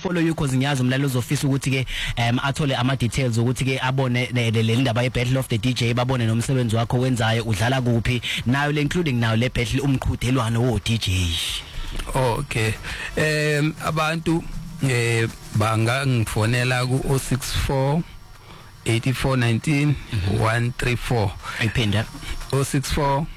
follow you because ngiyazi umlalo uzofisa ukuthi ke athole ama details ukuthi ke abone le ndaba ye Battle of the DJ babone nomsebenzi wakho wenzayo udlala kuphi nayo le including nayo le battle umqhudelwano wo DJ. Okay. Abantu bangangifonela ku 064 8419 134 ayiphinda 064